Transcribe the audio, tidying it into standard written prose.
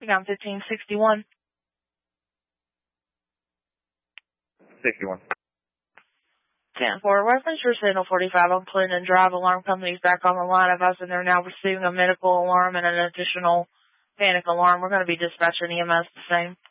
down 1561. 61. 10-4, reference your signal 45 on Clinton Drive. Alarm company's back on the line of us, and they're now receiving a medical alarm and an additional panic alarm. We're going to be dispatching EMS the same.